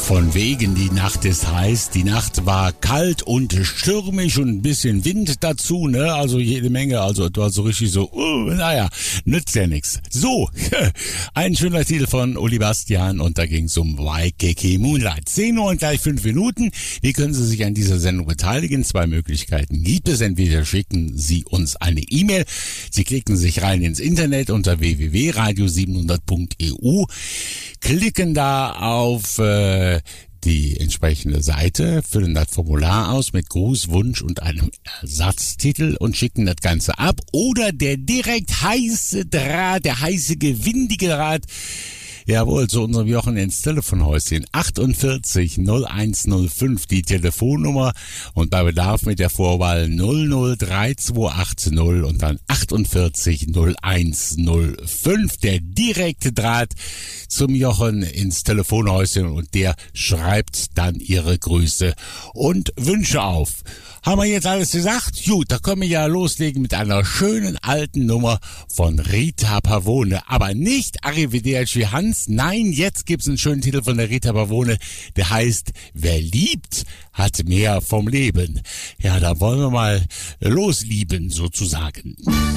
Von wegen, die Nacht ist heiß, die Nacht war kalt und stürmisch und ein bisschen Wind dazu, ne? Also jede Menge, also es war so richtig so, naja, nützt ja nix. So, ein schöner Titel von Uli Bastian und da ging's um Waikiki Moonlight. 10 Uhr und gleich 5 Minuten. Wie können Sie sich an dieser Sendung beteiligen? 2 Möglichkeiten gibt es. Entweder schicken Sie uns eine E-Mail. Sie klicken sich rein ins Internet unter www.radio700.eu, klicken da auf die entsprechende Seite, füllen das Formular aus mit Gruß, Wunsch und einem Ersatztitel und schicken das Ganze ab. Oder der direkt heiße Draht, der heiße, gewindige Draht, jawohl, zu unserem Jochen ins Telefonhäuschen. 48 0105 die Telefonnummer und bei Bedarf mit der Vorwahl 003280 und dann 48 0105 der direkte Draht zum Jochen ins Telefonhäuschen und der schreibt dann Ihre Grüße und Wünsche auf. Haben wir jetzt alles gesagt? Gut, da können wir ja loslegen mit einer schönen alten Nummer von Rita Pavone. Aber nicht Arrivederci Hans. Nein, jetzt gibt's einen schönen Titel von der Rita Pavone. Der heißt Wer liebt, hat mehr vom Leben. Ja, da wollen wir mal loslieben sozusagen.